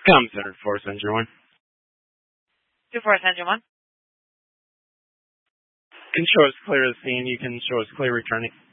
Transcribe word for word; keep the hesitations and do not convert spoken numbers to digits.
Com Center, Force Engine one. two Force Engine one. Can show us clear as seen. You can show us clear returning.